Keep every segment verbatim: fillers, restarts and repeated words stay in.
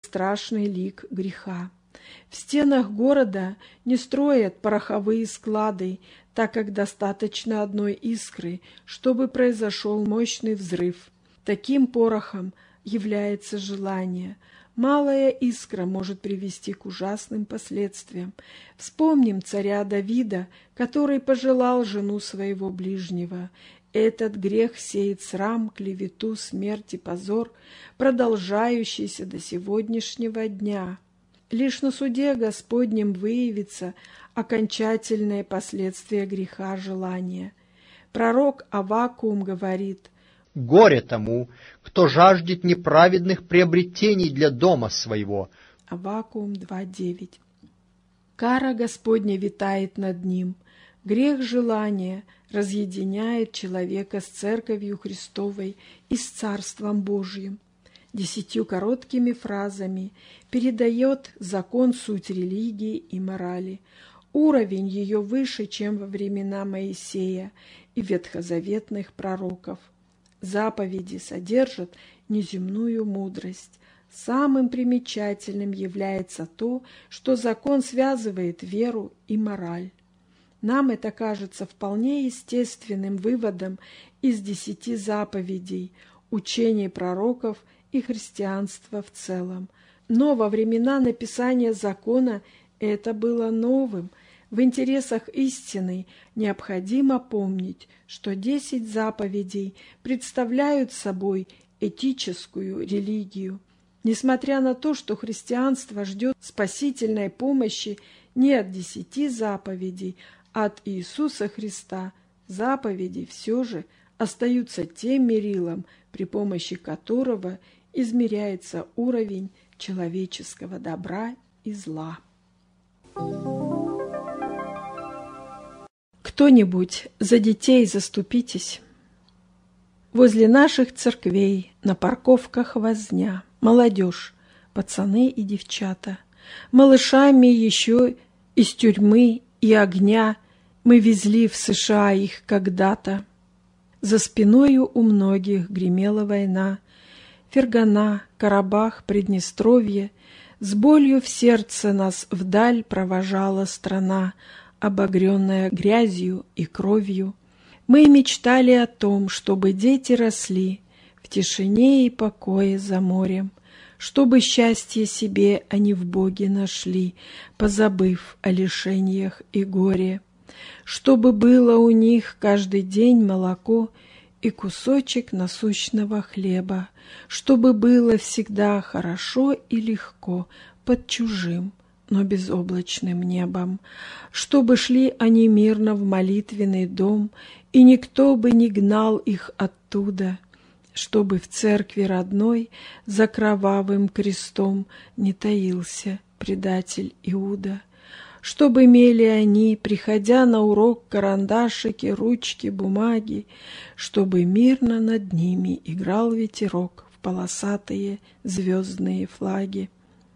страшный лик греха. В стенах города не строят пороховые склады, так как достаточно одной искры, чтобы произошел мощный взрыв. Таким порохом является желание. Малая искра может привести к ужасным последствиям. Вспомним царя Давида, который пожелал жену своего ближнего. Этот грех сеет срам, клевету, смерть и позор, продолжающийся до сегодняшнего дня. Лишь на суде Господнем выявится окончательное последствие греха желания. Пророк Аввакум говорит: «Горе тому, кто жаждет неправедных приобретений для дома своего». Аввакум два девять. Кара Господня витает над ним. Грех желания разъединяет человека с Церковью Христовой и с Царством Божьим. Десятью короткими фразами передает закон суть религии и морали. Уровень ее выше, чем во времена Моисея и ветхозаветных пророков. Заповеди содержат неземную мудрость. Самым примечательным является то, что закон связывает веру и мораль. Нам это кажется вполне естественным выводом из десяти заповедей, учений пророков и христианства в целом. Но во времена написания закона это было новым. В интересах истины необходимо помнить, что десять заповедей представляют собой этическую религию. Несмотря на то, что христианство ждет спасительной помощи не от десяти заповедей, а от Иисуса Христа, заповеди все же остаются тем мерилом, при помощи которого измеряется уровень человеческого добра и зла. Кто-нибудь за детей заступитесь. Возле наших церквей на парковках возня, молодежь, пацаны и девчата. Малышами еще из тюрьмы и огня мы везли в США их когда-то. За спиною у многих гремела война. Фергана, Карабах, Приднестровье. С болью в сердце нас вдаль провожала страна, обогренная грязью и кровью. Мы мечтали о том, чтобы дети росли в тишине и покое за морем, чтобы счастье себе они в Боге нашли, позабыв о лишениях и горе, чтобы было у них каждый день молоко и кусочек насущного хлеба, чтобы было всегда хорошо и легко под чужим, но безоблачным небом, чтобы шли они мирно в молитвенный дом, и никто бы не гнал их оттуда, чтобы в церкви родной за кровавым крестом не таился предатель Иуда, чтобы имели они, приходя на урок, карандашики, ручки, бумаги, чтобы мирно над ними играл ветерок в полосатые звездные флаги.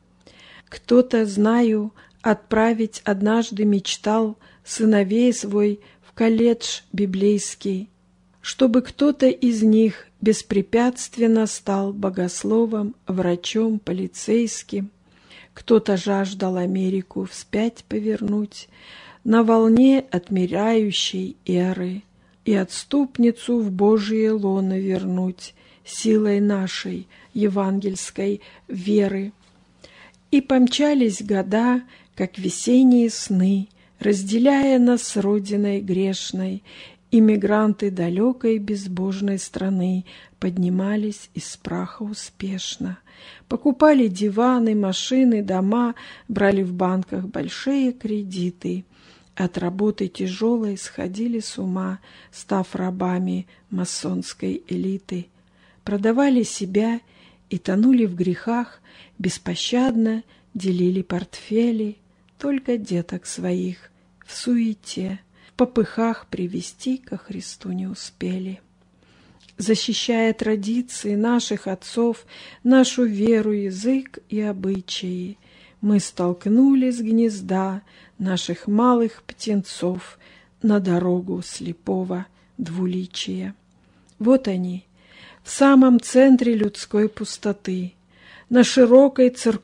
Кто-то, знаю, отправить однажды мечтал сыновей свой в колледж библейский, чтобы кто-то из них беспрепятственно стал богословом, врачом, полицейским. Кто-то жаждал Америку вспять повернуть на волне отмеряющей эры и отступницу в Божие лоно вернуть силой нашей евангельской веры. И помчались года, как весенние сны, разделяя нас с родиной грешной, иммигранты далекой безбожной страны поднимались из праха успешно. Покупали диваны, машины, дома, брали в банках большие кредиты. От работы тяжелой сходили с ума, став рабами масонской элиты. Продавали себя и тонули в грехах, беспощадно делили портфели, только деток своих в суете, в попыхах привести ко Христу не успели. Защищая традиции наших отцов, нашу веру, язык и обычаи, мы столкнули с гнезда наших малых птенцов на дорогу слепого двуличия. Вот они, в самом центре людской пустоты, на широкой церковной